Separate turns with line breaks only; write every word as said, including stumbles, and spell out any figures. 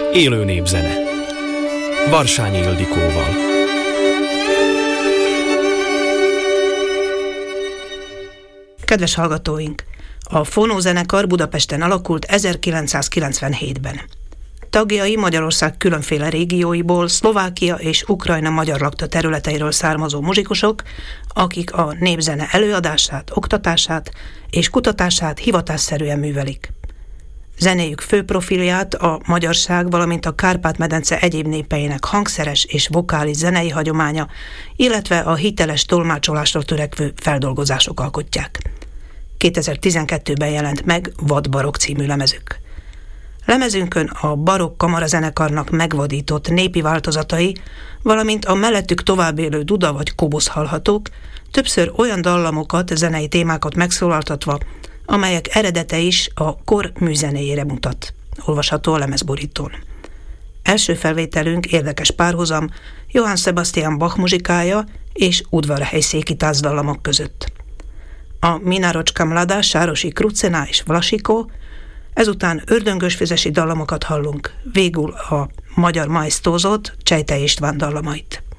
Élő népzene Varsányi Ildikóval.
Kedves hallgatóink! A Fonó zenekar Budapesten alakult ezerkilencszázkilencvenhétben. Tagjai Magyarország különféle régióiból, Szlovákia és Ukrajna magyar lakta területeiről származó muzsikusok, akik a népzene előadását, oktatását és kutatását hivatásszerűen művelik. Zenéjük fő profilját a magyarság, valamint a Kárpát-medence egyéb népeinek hangszeres és vokális zenei hagyománya, illetve a hiteles tolmácsolásra törekvő feldolgozások alkotják. kétezer-tizenkettőben jelent meg Vad barokk című lemezük. Lemezünkön a barokk kamarazenekarnak megvadított népi változatai, valamint a mellettük továbbélő duda vagy kobusz hallhatók, többször olyan dallamokat, zenei témákat megszólaltatva, amelyek eredete is a kor műzenéjére mutat. Olvasható a lemezborítón. Első felvételünk érdekes párhuzam Johann Sebastian Bach muzsikája és udvarhelyi székitáz dallamok között. A Minárocská mladá, Sárosi Krucená és Vlasikó, ezután ördöngösfüzesi dallamokat hallunk, végül a magyar majsztózott Csejtej István dallamait.